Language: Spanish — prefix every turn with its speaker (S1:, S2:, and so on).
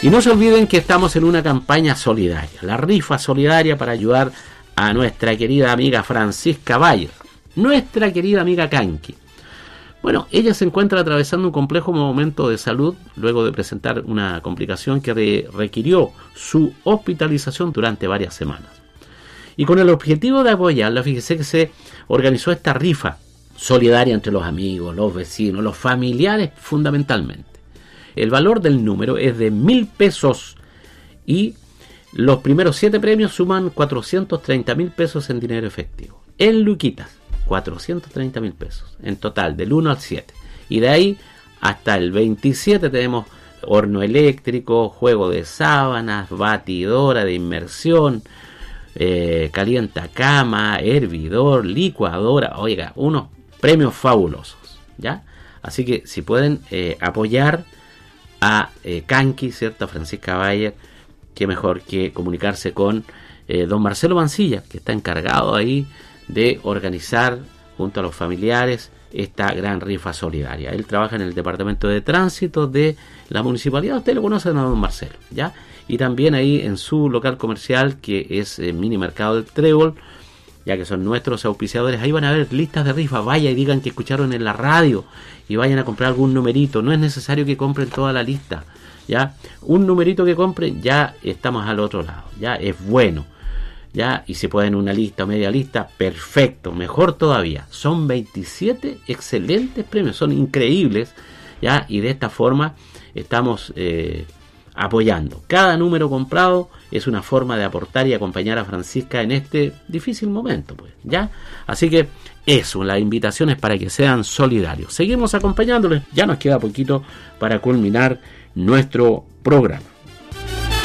S1: Y no se olviden que estamos en una campaña solidaria, la rifa solidaria para ayudar a nuestra querida amiga Francisca Bayer, nuestra querida amiga Kanki. Bueno, ella se encuentra atravesando un complejo momento de salud luego de presentar una complicación que requirió su hospitalización durante varias semanas. Y con el objetivo de apoyarla, fíjese que se organizó esta rifa solidaria entre los amigos, los vecinos, los familiares fundamentalmente. El valor del número es de 1.000 pesos y los primeros 7 premios suman 430.000 pesos en dinero efectivo. En luquitas, 430.000 pesos en total, del 1 al 7. Y de ahí hasta el 27 tenemos horno eléctrico, juego de sábanas, batidora de inmersión, calienta cama, hervidor, licuadora. Oiga, unos premios fabulosos, ¿ya? Así que si pueden apoyar a Kanki, ¿cierto? A Francisca Bayer, qué mejor que comunicarse con don Marcelo Mancilla, que está encargado ahí de organizar junto a los familiares esta gran rifa solidaria. Él trabaja en el departamento de tránsito de la municipalidad. Ustedes lo conocen a don Marcelo, ¿ya? Y también ahí en su local comercial, que es Mini Mercado del Trébol, ya que son nuestros auspiciadores. Ahí van a ver listas de rifa. Vaya y digan que escucharon en la radio y vayan a comprar algún numerito. No es necesario que compren toda la lista, ¿ya? Un numerito que compren, ya estamos al otro lado, ya es bueno, ¿ya? Y si pueden una lista o media lista, perfecto, mejor todavía. Son 27 excelentes premios, son increíbles, ¿ya? Y de esta forma estamos apoyando. Cada número comprado es una forma de aportar y acompañar a Francisca en este difícil momento, pues, ¿ya? Así que eso, la invitación es para que sean solidarios. Seguimos acompañándoles, ya nos queda poquito para culminar nuestro programa.